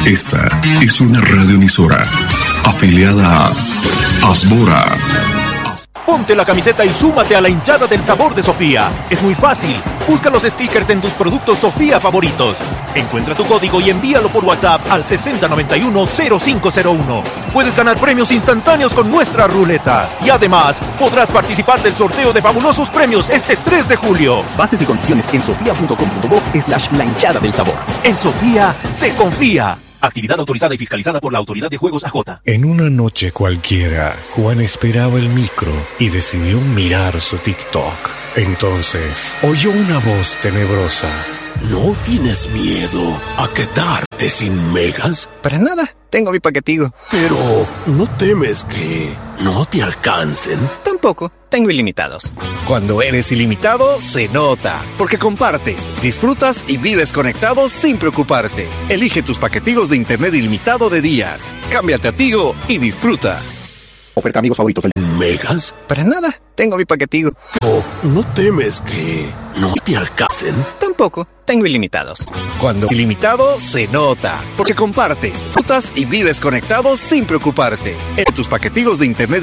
Esta es una radioemisora afiliada a Asbora. Ponte la camiseta y súmate a la hinchada del sabor de Sofía. Es muy fácil. Busca los stickers en tus productos Sofía favoritos. Encuentra tu código y envíalo por WhatsApp al 6091-0501. Puedes ganar premios instantáneos con nuestra ruleta. Y además, podrás participar del sorteo de fabulosos premios este 3 de julio. Bases y condiciones en sofia.com.bo/la hinchada del sabor. En Sofía se confía. Actividad autorizada y fiscalizada por la Autoridad de Juegos AJ. En una noche cualquiera, Juan esperaba el micro y decidió mirar su TikTok. Entonces, oyó una voz tenebrosa. ¿No tienes miedo a quedarte sin megas? Para nada, tengo mi paquetigo. Pero, ¿no temes que no te alcancen? Tampoco, tengo ilimitados. Cuando eres ilimitado, se nota. Porque compartes, disfrutas y vives conectados sin preocuparte. Elige tus paquetigos de internet ilimitado de días. Cámbiate a Tigo y disfruta. Oferta amigos favoritos. ¿Megas? Para nada, tengo mi paquetigo. Pero, ¿no temes que no te alcancen? Tampoco, tengo ilimitados. Cuando ilimitado, se nota. Porque compartes, disfrutas y vives conectados sin preocuparte. Elige tus paquetigos de internet